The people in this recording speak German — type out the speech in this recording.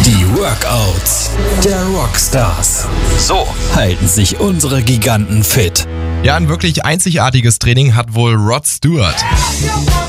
Die Workouts der Rockstars. So halten sich unsere Giganten fit. Ja, ein wirklich einzigartiges Training hat wohl Rod Stewart.